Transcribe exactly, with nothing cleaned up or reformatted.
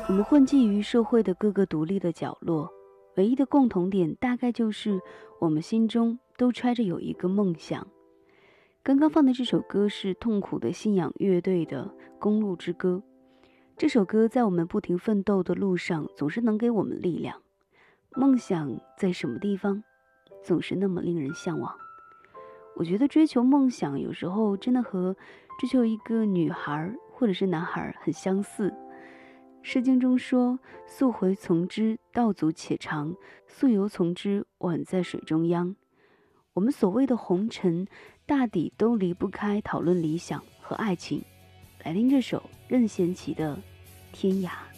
我们混迹于社会的各个独立的角落，唯一的共同点大概就是我们心中都揣着有一个梦想。刚刚放的这首歌是痛苦的信仰乐队的《公路之歌》。这首歌在我们不停奋斗的路上，总是能给我们力量。梦想在什么地方，总是那么令人向往。我觉得追求梦想有时候真的和追求一个女孩或者是男孩很相似。诗经中说，溯洄从之，道阻且长；溯游从之，宛在水中央。我们所谓的红尘，大抵都离不开讨论理想和爱情。来听这首任贤齐的《天涯》。